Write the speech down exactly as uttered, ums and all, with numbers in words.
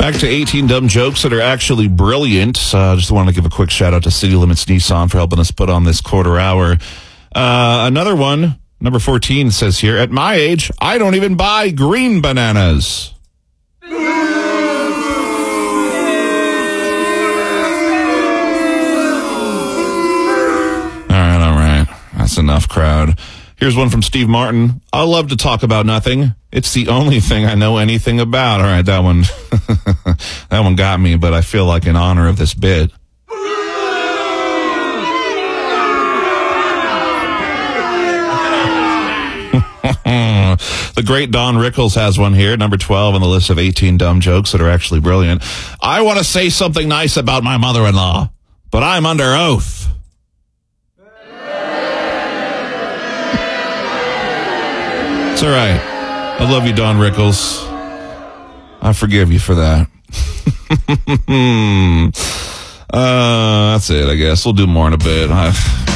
back to eighteen dumb jokes that are actually brilliant. I uh, just want to give a quick shout out to City Limits Nissan for helping us put on this quarter hour. Uh, another one, number fourteen, says here, at my age, I don't even buy green bananas. All right, all right. That's enough, crowd. Here's one from Steve Martin. I love to talk about nothing. It's the only thing I know anything about. All right, that one, that one got me, but I feel like in honor of this bit. The great Don Rickles has one here, number twelve on the list of eighteen dumb jokes that are actually brilliant. I want to say something nice about my mother-in-law, but I'm under oath. It's all right. I love you, Don Rickles. I forgive you for that. uh, that's it, I guess. We'll do more in a bit. I...